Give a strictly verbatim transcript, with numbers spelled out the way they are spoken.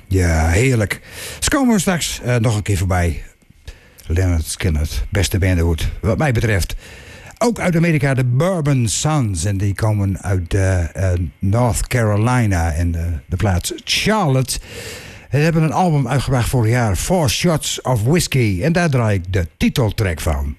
Ja, heerlijk. Ze komen straks uh, nog een keer voorbij. Lynyrd Skynyrd, beste bandhoed, wat mij betreft. Ook uit Amerika de Bourbon Sons. En die komen uit uh, uh, North Carolina en uh, de plaats Charlotte. Ze hebben een album uitgebracht vorig jaar, Four Shots of Whiskey. En daar draai ik de titeltrack van.